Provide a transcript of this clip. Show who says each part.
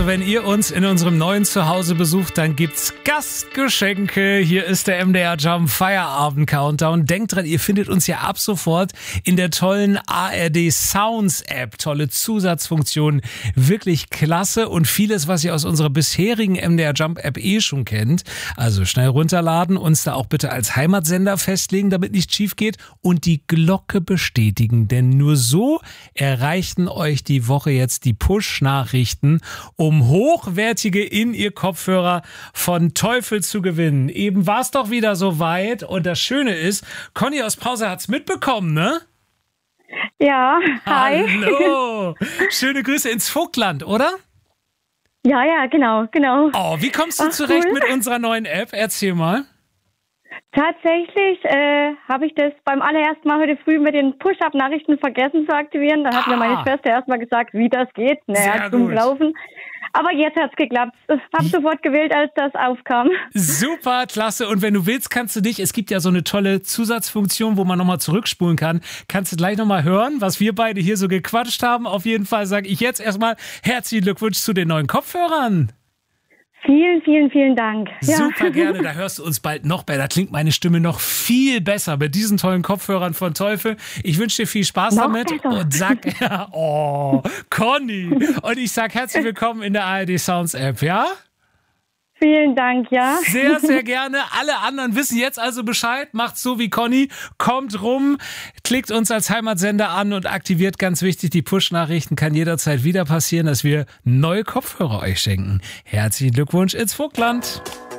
Speaker 1: Also wenn ihr uns in unserem neuen Zuhause besucht, dann gibt's Gastgeschenke. Hier ist der MDR Jump Feierabend Countdown. Denkt dran, ihr findet uns ja ab sofort in der tollen ARD Sounds App. Tolle Zusatzfunktionen, wirklich klasse und vieles, was ihr aus unserer bisherigen MDR Jump App schon kennt. Also schnell runterladen, uns da auch bitte als Heimatsender festlegen, damit nichts schief geht und die Glocke bestätigen, denn nur so erreichten euch die Woche jetzt die Push-Nachrichten, um hochwertige In-Ear-Kopfhörer von Teufel zu gewinnen. Eben war es doch wieder soweit und das Schöne ist, Conny aus Pause hat's mitbekommen, ne?
Speaker 2: Ja, hi.
Speaker 1: Hallo. Schöne Grüße ins Vogtland, oder?
Speaker 2: Ja, genau.
Speaker 1: Oh, wie kommst du zurecht
Speaker 2: cool.
Speaker 1: mit unserer neuen App? Erzähl mal.
Speaker 2: Tatsächlich habe ich das beim allerersten Mal heute früh mit den Push-Up-Nachrichten vergessen zu aktivieren. Da hat mir meine Schwester erstmal gesagt, wie das geht.
Speaker 1: Sehr
Speaker 2: zum
Speaker 1: gut.
Speaker 2: Laufen. Aber jetzt hat's geklappt. Ich habe sofort gewählt, als das aufkam.
Speaker 1: Super, klasse. Und wenn du willst, kannst du dich, es gibt ja so eine tolle Zusatzfunktion, wo man nochmal zurückspulen kann, kannst du gleich nochmal hören, was wir beide hier so gequatscht haben. Auf jeden Fall sage ich jetzt erstmal herzlichen Glückwunsch zu den neuen Kopfhörern.
Speaker 2: Vielen Dank. Ja.
Speaker 1: Super gerne, da hörst du uns bald noch besser. Da klingt meine Stimme noch viel besser mit diesen tollen Kopfhörern von Teufel. Ich wünsche dir viel Spaß
Speaker 2: noch
Speaker 1: damit
Speaker 2: besser.
Speaker 1: und sag, Conny. Und ich sag herzlich willkommen in der ARD Sounds App, ja?
Speaker 2: Vielen Dank, ja.
Speaker 1: Sehr, sehr gerne. Alle anderen wissen jetzt also Bescheid. Macht so wie Conny. Kommt rum, klickt uns als Heimatsender an und aktiviert, ganz wichtig, die Push-Nachrichten. Kann jederzeit wieder passieren, dass wir neue Kopfhörer euch schenken. Herzlichen Glückwunsch ins Vogtland.